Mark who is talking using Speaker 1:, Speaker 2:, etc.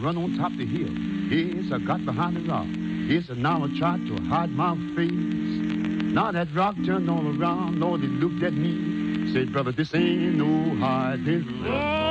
Speaker 1: run on top the hill. Yes, I got behind the rock. Yes, and now I tried to hide my face. Now that rock turned all around. Lord, it looked at me. Said, brother, this ain't no hiding.